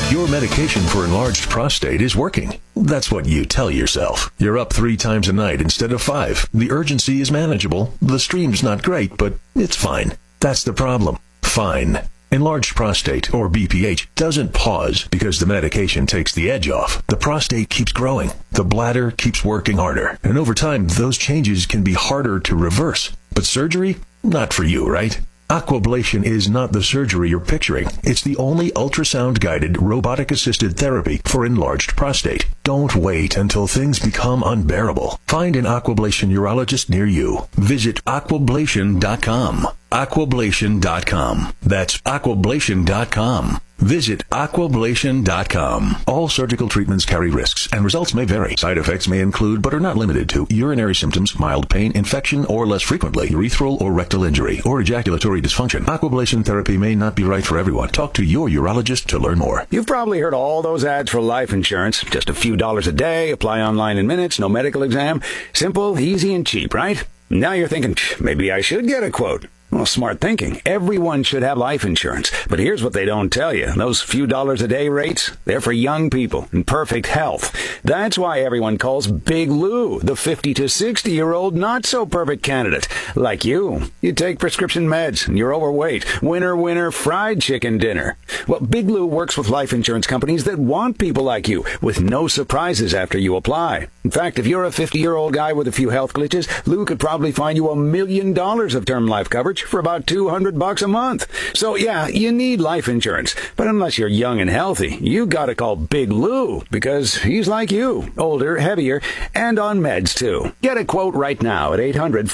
Your medication for enlarged prostate is working. That's what you tell yourself. You're up 3 times a night instead of 5. The urgency is manageable. The stream's not great, but it's fine. That's the problem. Fine. Enlarged prostate, or BPH, doesn't pause because the medication takes the edge off. The prostate keeps growing. The bladder keeps working harder. And over time, those changes can be harder to reverse. But surgery? Not for you, right? Aquablation is not the surgery you're picturing. It's the only ultrasound-guided, robotic-assisted therapy for enlarged prostate. Don't wait until things become unbearable. Find an Aquablation urologist near you. Visit aquablation.com. Aquablation.com. That's aquablation.com. Visit aquablation.com. All surgical treatments carry risks, and results may vary. Side effects may include, but are not limited to, urinary symptoms, mild pain, infection, or less frequently, urethral or rectal injury, or ejaculatory dysfunction. Aquablation therapy may not be right for everyone. Talk to your urologist to learn more. You've probably heard all those ads for life insurance. Just a few dollars a day, apply online in minutes, no medical exam. Simple, easy, and cheap, right? Now you're thinking, maybe I should get a quote. Well, smart thinking. Everyone should have life insurance. But here's what they don't tell you. Those few dollars a day rates, they're for young people in perfect health. That's why everyone calls Big Lou the 50 to 60-year-old not-so-perfect candidate. Like you. You take prescription meds, and you're overweight. Winner, fried chicken dinner. Well, Big Lou works with life insurance companies that want people like you, with no surprises after you apply. In fact, if you're a 50-year-old guy with a few health glitches, Lou could probably find you $1 million of term life coverage for about $200 a month. So yeah, you need life insurance. But unless you're young and healthy, you gotta call Big Lou, because he's like you, older, heavier, and on meds too. Get a quote right now at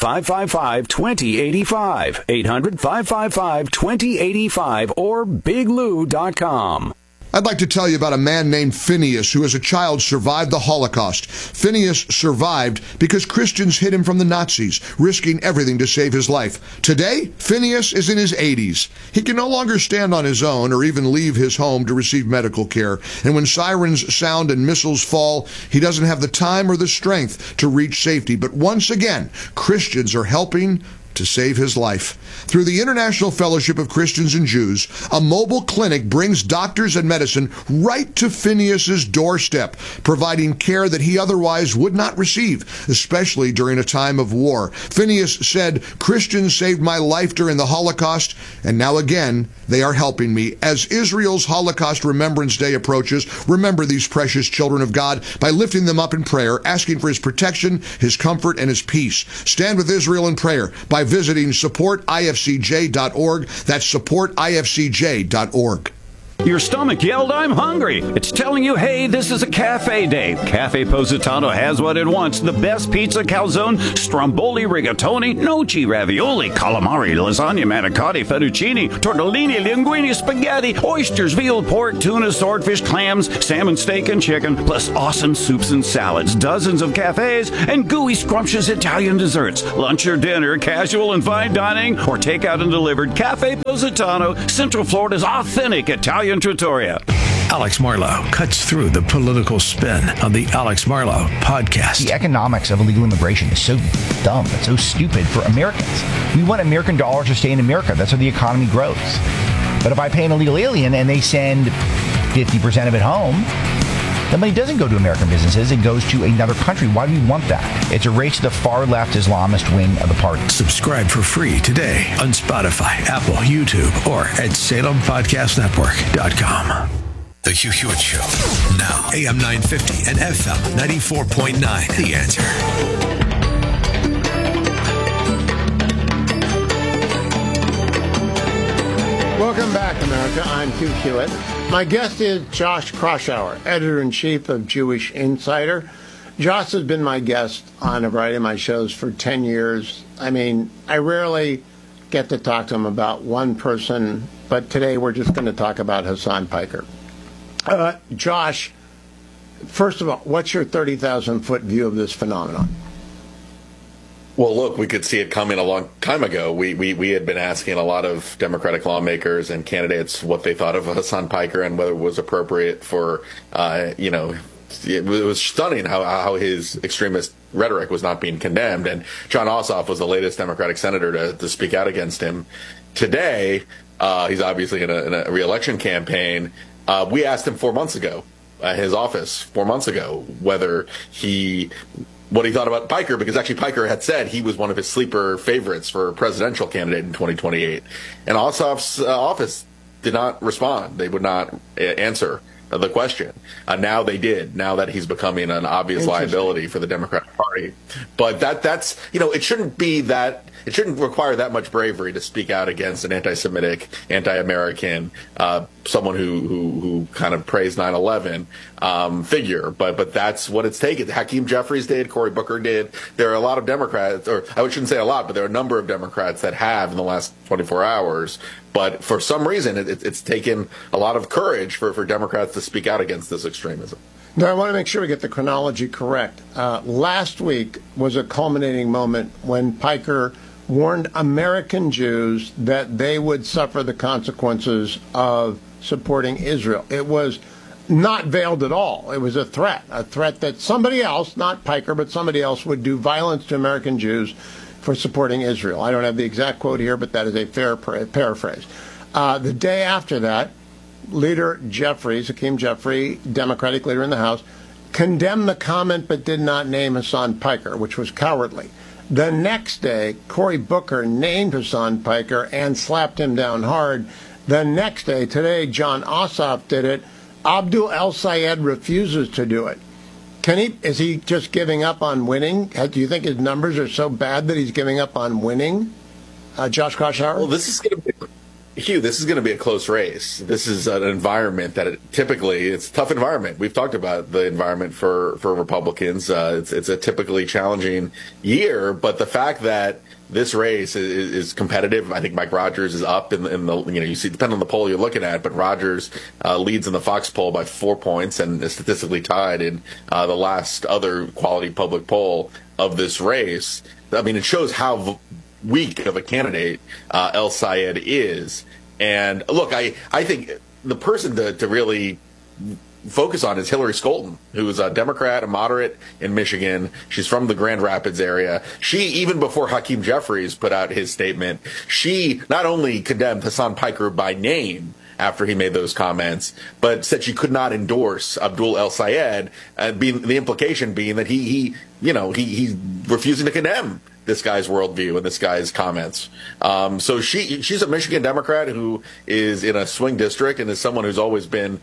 800-555-2085. 800-555-2085 or biglou.com. I'd like to tell you about a man named Phineas who as a child survived the Holocaust. Phineas survived because Christians hid him from the Nazis, risking everything to save his life. Today, Phineas is in his 80s. He can no longer stand on his own or even leave his home to receive medical care. And when sirens sound and missiles fall, he doesn't have the time or the strength to reach safety. But once again, Christians are helping to save his life. Through the International Fellowship of Christians and Jews, a mobile clinic brings doctors and medicine right to Phineas's doorstep, providing care that he otherwise would not receive, especially during a time of war. Phineas said, "Christians saved my life during the Holocaust, and now again, they are helping me." As Israel's Holocaust Remembrance Day approaches, remember these precious children of God by lifting them up in prayer, asking for his protection, his comfort, and his peace. Stand with Israel in prayer by visiting supportifcj.org. That's supportifcj.org. Your stomach yelled, "I'm hungry." It's telling you, hey, this is a cafe day. Cafe Positano has what it wants. The best pizza, calzone, stromboli, rigatoni, gnocchi, ravioli, calamari, lasagna, manicotti, fettuccine, tortellini, linguine, spaghetti, oysters, veal, pork, tuna, swordfish, clams, salmon, steak, and chicken, plus awesome soups and salads, dozens of cafes, and gooey, scrumptious Italian desserts. Lunch or dinner, casual and fine dining, or takeout and delivered. Cafe Positano, Central Florida's authentic Italian trattoria. Alex Marlow cuts through the political spin on the Alex Marlow podcast. The economics of illegal immigration is so dumb. It's so stupid for Americans. We want American dollars to stay in America. That's how the economy grows. But if I pay an illegal alien and they send 50% of it home, the money doesn't go to American businesses. It goes to another country. Why do we want that? It's a race to the far-left Islamist wing of the party. Subscribe for free today on Spotify, Apple, YouTube, or at SalemPodcastNetwork.com. The Hugh Hewitt Show. Now, AM 950 and FM 94.9. The Answer. Welcome back, America. I'm Hugh Hewitt. My guest is Josh Kraushaar, editor-in-chief of Jewish Insider. Josh has been my guest on a variety of my shows for 10 years. I mean, I rarely get to talk to him about one person, but today we're just going to talk about Hasan Piker. Josh, first of all, what's your 30,000-foot view of this phenomenon? Well, look, we could see it coming a long time ago. We had been asking a lot of Democratic lawmakers and candidates what they thought of Hasan Piker and whether it was appropriate for, it was stunning how his extremist rhetoric was not being condemned. And John Ossoff was the latest Democratic senator to speak out against him. Today, he's obviously in a re-election campaign. We asked him 4 months ago, his office 4 months ago, what he thought about Piker, because actually Piker had said he was one of his sleeper favorites for presidential candidate in 2028. And Ossoff's office did not respond. They would not answer the question. Now they did, now that he's becoming an obvious liability for the Democratic Party. But that's, it shouldn't require that much bravery to speak out against an anti-Semitic, anti-American, someone who kind of praised 9/11 figure. But that's what it's taken. Hakeem Jeffries did, Cory Booker did. There are a lot of Democrats, or I shouldn't say a lot, but there are a number of Democrats that have in the last 24 hours. But for some reason, it's taken a lot of courage for Democrats to speak out against this extremism. Now, I want to make sure we get the chronology correct. Last week was a culminating moment when Piker warned American Jews that they would suffer the consequences of supporting Israel. It was not veiled at all. It was a threat that somebody else, not Piker, but somebody else would do violence to American Jews for supporting Israel. I don't have the exact quote here, but that is a fair paraphrase. The day after that, Leader Jeffries, Hakeem Jeffrey, Democratic leader in the House, condemned the comment but did not name Hasan Piker, which was cowardly. The next day, Cory Booker named Hasan Piker and slapped him down hard. The next day, today, Jon Ossoff did it. Abdul El-Sayed refuses to do it. Is he just giving up on winning? Do you think his numbers are so bad that he's giving up on winning? Josh Kraushaar? Well, this is going to be a close race. This is an environment that it's a tough environment. We've talked about the environment for Republicans. It's a typically challenging year, but the fact that this race is competitive. I think Mike Rogers is up in the, you see, depending on the poll you're looking at, but Rogers leads in the Fox poll by 4 points and is statistically tied in the last other quality public poll of this race. I mean, it shows how weak of a candidate El-Sayed is. And look, I think the person to really focus on is Hillary Scholten, who is a Democrat, a moderate in Michigan. She's from the Grand Rapids area. She, even before Hakeem Jeffries put out his statement, she not only condemned Hasan Piker by name after he made those comments, but said she could not endorse Abdul El-Sayed, the implication being that he's refusing to condemn this guy's worldview and this guy's comments. So she's a Michigan Democrat who is in a swing district and is someone who's always been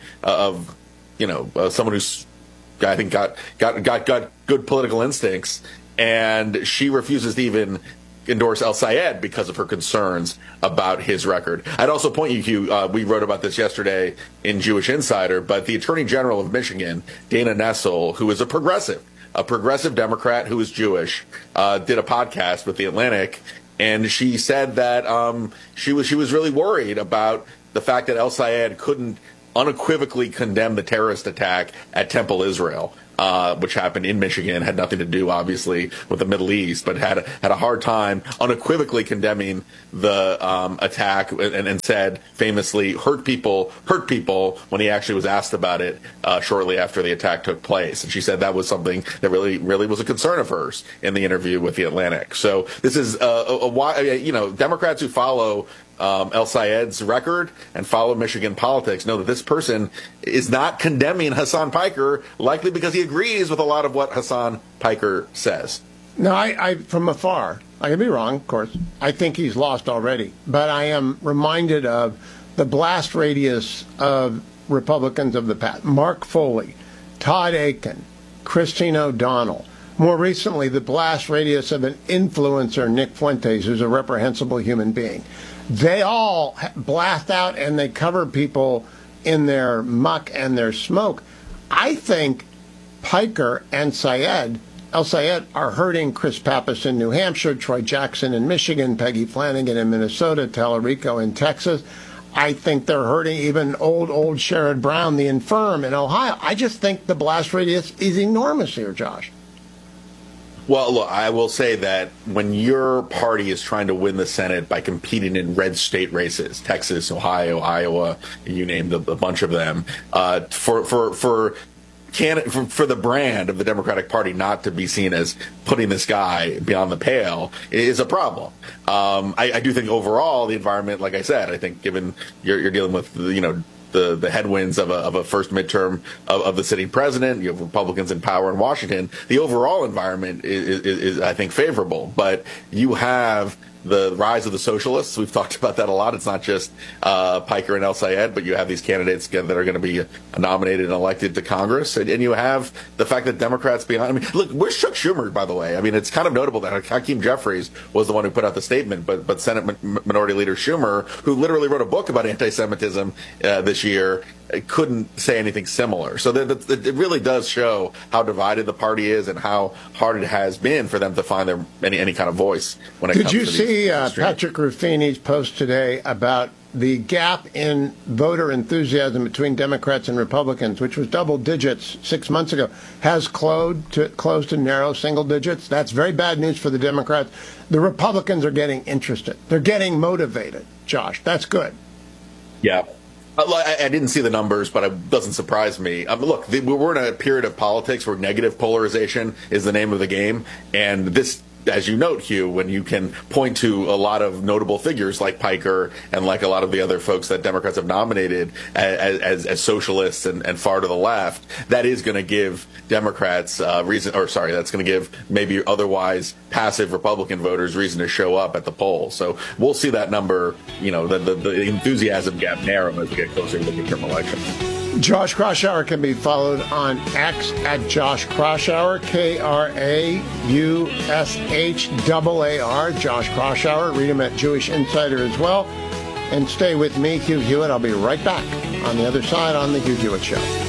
someone who's, I think, got good political instincts, and she refuses to even endorse El-Sayed because of her concerns about his record. I'd also point you, Hugh, we wrote about this yesterday in Jewish Insider, but the Attorney General of Michigan, Dana Nessel, who is a progressive Democrat who is Jewish, did a podcast with The Atlantic, and she said that she was really worried about the fact that El-Sayed couldn't unequivocally condemn the terrorist attack at Temple Israel, which happened in Michigan, had nothing to do, obviously, with the Middle East, but had a hard time unequivocally condemning the attack, and said famously, hurt people when he actually was asked about it shortly after the attack took place. And she said that was something that really was a concern of hers in the interview with The Atlantic. So this is Democrats who follow El-Sayed's record and follow Michigan politics know that this person is not condemning Hasan Piker, likely because he agrees with a lot of what Hasan Piker says. No, I from afar, I can be wrong, of course. I think he's lost already. But I am reminded of the blast radius of Republicans of the past. Mark Foley, Todd Akin, Christine O'Donnell. More recently, the blast radius of an influencer, Nick Fuentes, who's a reprehensible human being. They all blast out and they cover people in their muck and their smoke. I think Piker and El-Sayed are hurting Chris Pappas in New Hampshire, Troy Jackson in Michigan, Peggy Flanagan in Minnesota, Tallarico in Texas. I think they're hurting even old Sherrod Brown, the infirm in Ohio. I just think the blast radius is enormous here, Josh. Well, look, I will say that when your party is trying to win the Senate by competing in red state races, Texas, Ohio, Iowa, you named a bunch of them, for the brand of the Democratic Party not to be seen as putting this guy beyond the pale is a problem. I do think overall the environment, like I said, I think given you're dealing with the headwinds of a first midterm of the sitting president. You have Republicans in power in Washington. The overall environment is I think, favorable. But you have the rise of the socialists. We've talked about that a lot. It's not just Piker and El Sayed, but you have these candidates that are going to be nominated and elected to Congress. And you have the fact that Democrats behind. I mean, look, where's Chuck Schumer, by the way? I mean, it's kind of notable that Hakeem Jeffries was the one who put out the statement, but Senate Minority Leader Schumer, who literally wrote a book about anti-Semitism this year, couldn't say anything similar. So it really does show how divided the party is and how hard it has been for them to find any kind of voice when it comes to these. Did you see Patrick Ruffini's post today about the gap in voter enthusiasm between Democrats and Republicans, which was double digits 6 months ago, has closed to narrow single digits? That's very bad news for the Democrats. The Republicans are getting interested. They're getting motivated, Josh. That's good. Yeah. I didn't see the numbers, but it doesn't surprise me. Look, we're in a period of politics where negative polarization is the name of the game. And this, as you note, Hugh, when you can point to a lot of notable figures like Piker and like a lot of the other folks that Democrats have nominated as socialists and far to the left, that is going to give Democrats that's going to give maybe otherwise passive Republican voters reason to show up at the polls. So we'll see that number, the enthusiasm gap narrow as we get closer to the midterm elections. Josh Kraushaar can be followed on X at Josh Kraushaar, Kraushar, Josh Kraushaar. Read him at Jewish Insider as well. And stay with me, Hugh Hewitt. I'll be right back on the other side on The Hugh Hewitt Show.